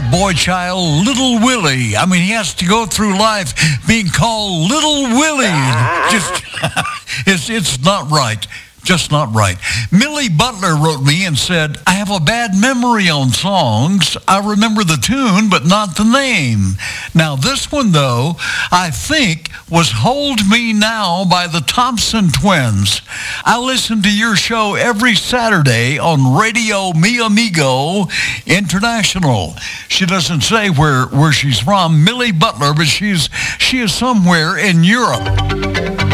boy child, Little Willie. I mean, he has to go through life being called Little Willie. It's not right. Just not right. Millie Butler wrote me and said, I have a bad memory on songs. I remember the tune, but not the name. Now, this one, though, I think was Hold Me Now by the Thompson Twins. I listen to your show every Saturday on Radio Mi Amigo International. She doesn't say where she's from, Millie Butler, but she is somewhere in Europe.